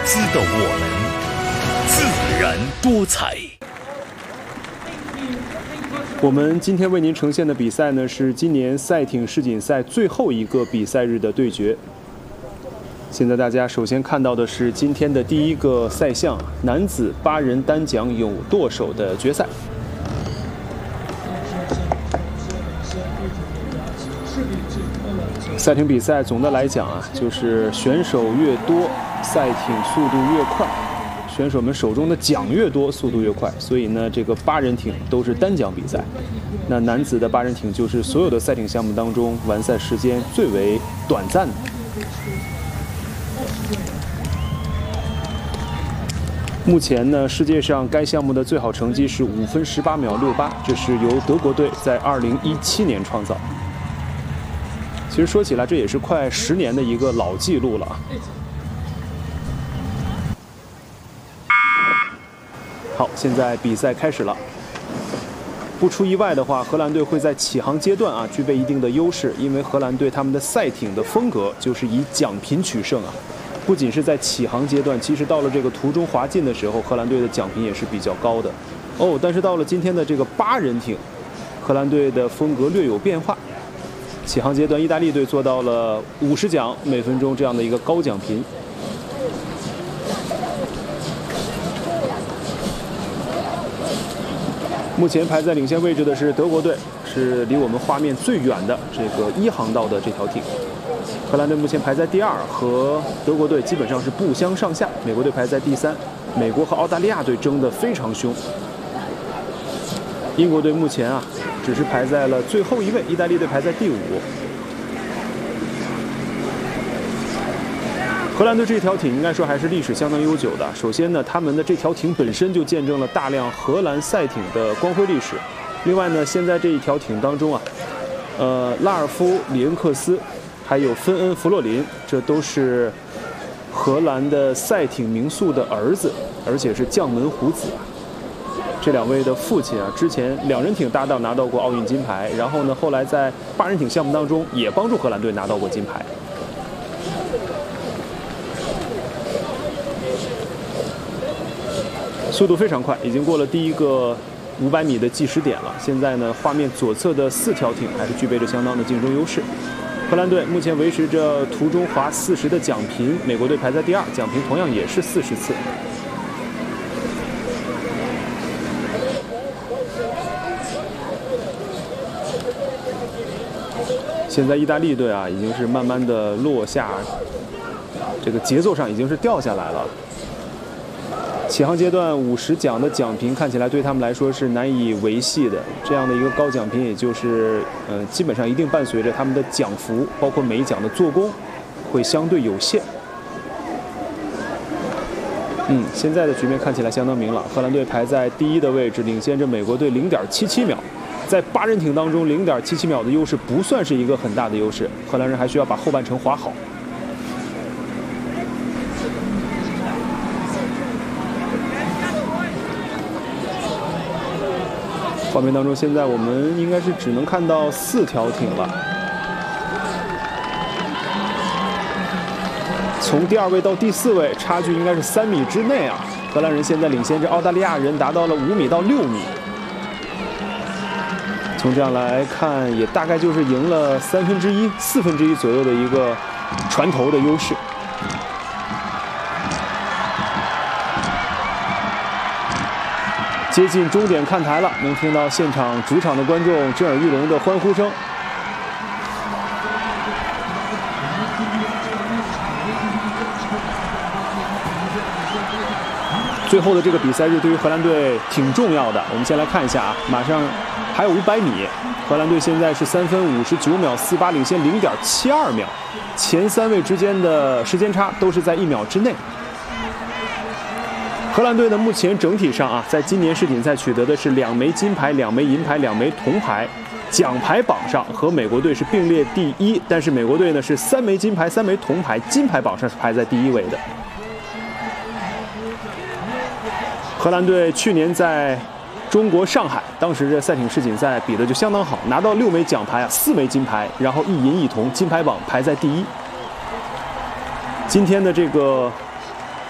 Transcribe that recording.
姿的我们，自然多彩。 我们今天为您呈现的比赛呢，是今年赛艇世锦赛最后一个比赛日的对决。现在大家首先看到的是今天的第一个赛项——男子8人单桨有舵手的决赛。赛艇比赛总的来讲啊，就是选手越多，赛艇速度越快。选手们手中的桨越多，速度越快，所以呢，这个8人艇都是单桨比赛。那男子的8人艇就是所有的赛艇项目当中完赛时间最为短暂的。目前呢，世界上该项目的最好成绩是5分18秒68，这是由德国队在2017年创造。其实说起来，这也是快10年的一个老记录了。好，现在比赛开始了。不出意外的话，荷兰队会在起航阶段具备一定的优势，因为荷兰队他们的赛艇的风格就是以奖品取胜啊。不仅是在起航阶段，其实到了这个途中滑进的时候，荷兰队的奖品也是比较高的。但是到了今天的这个8人艇，荷兰队的风格略有变化。起航阶段，意大利队做到了50桨每分钟这样的一个高奖频。目前排在领先位置的是德国队，是离我们画面最远的这个1航道的这条艇。荷兰队目前排在第2，和德国队基本上是不相上下。美国队排在第3，美国和澳大利亚队争得非常凶。英国队目前只是排在了最后一位，意大利队排在第5。荷兰队这条艇应该说还是历史相当悠久的。首先呢，他们的这条艇本身就见证了大量荷兰赛艇的光辉历史。另外呢，现在这一条艇当中拉尔夫·里恩克斯还有芬恩·弗洛林，这都是荷兰的赛艇名宿的儿子，而且是将门虎子。这2位的父亲之前2人艇搭档拿到过奥运金牌，然后呢，后来在8人艇项目当中也帮助荷兰队拿到过金牌。速度非常快，已经过了第一个500米的计时点了。现在呢，画面左侧的4条艇还是具备着相当的竞争优势。荷兰队目前维持着途中滑40的奖频，美国队排在第2，奖频同样也是40次。现在意大利队已经是慢慢的落下，这个节奏上已经是掉下来了。起航阶段50桨的奖频看起来对他们来说是难以维系的，这样的一个高奖频，也就是基本上一定伴随着他们的桨幅，包括每一桨的做工会相对有限。现在的局面看起来相当明朗，荷兰队排在第1的位置，领先着美国队0.77秒。在8人艇当中，0.77秒的优势不算是一个很大的优势，荷兰人还需要把后半程滑好。画面当中，现在我们应该是只能看到4条艇了。从第2位到第4位，差距应该是3米之内啊！荷兰人现在领先着澳大利亚人达到了5米到6米。从这样来看，也大概就是赢了1/3、1/4左右的一个船头的优势。接近终点看台了，能听到现场主场的观众震耳欲聋的欢呼声。最后的这个比赛日对于荷兰队挺重要的，我们先来看一下马上还有500米，荷兰队现在是3分59秒48，领先0.72秒，前3位之间的时间差都是在1秒之内。荷兰队呢，目前整体上在今年世锦赛取得的是2枚金牌、2枚银牌、2枚铜牌，奖牌榜上和美国队是并列第1，但是美国队呢是3枚金牌、3枚铜牌，金牌榜上是排在第1位的。荷兰队去年在中国上海，当时这赛艇世锦赛比的就相当好，拿到6枚奖牌4枚金牌，然后1银1铜，金牌榜排在第1。今天的这个